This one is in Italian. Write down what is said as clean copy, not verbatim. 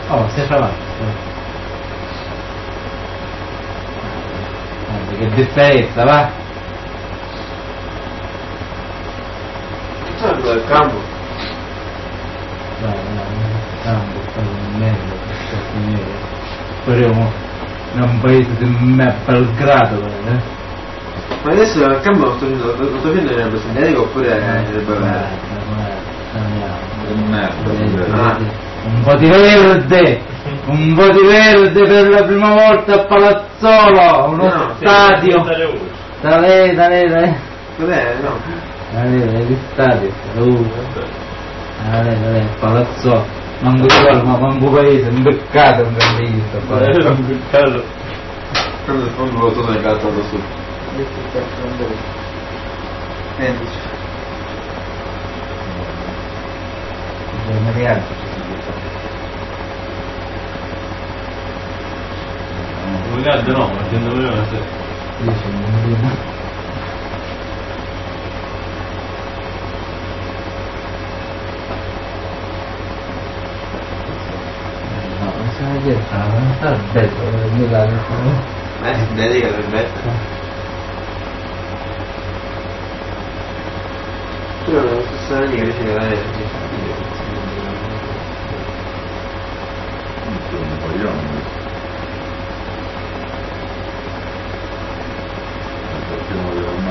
Oh, stai avanti. Che differenza, va? C'è il campo. Dai, campo, meglio, per finire. Speriamo in un paese di me, Belgrado, Ma adesso il campo lo sto facendo nel Brasilianico oppure nel Bavera? Un po' di verde! Un po' di verde per la prima volta a Palazzolo! Uno stadio! Da lei! Cos'è? No? Da lei, che stadio? Da lei, Palazzolo! Manco quello, ma manco paese, un peccato un grandista! Un peccato! Quando il fondo lo sono incantato su. Un caldo no, ma 100 milioni sì. No, non si è detto, non sta bello, Milano. Si dedica per mettere. Però non so se ne riesce a vedere.